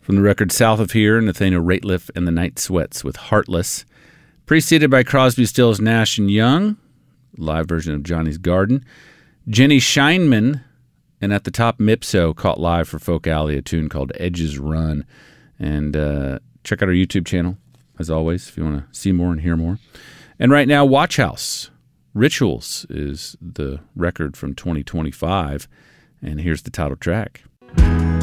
From the record South of Here, Nathaniel Rateliff and the Night Sweats with Heartless. Preceded by Crosby, Stills, Nash & Young, live version of Johnny's Garden. Jenny Scheinman, and at the top, Mipso, caught live for Folk Alley, a tune called Edges Run. And check out our YouTube channel, as always, if you want to see more and hear more. And right now, Watch House. Rituals is the record from 2025. And here's the title track.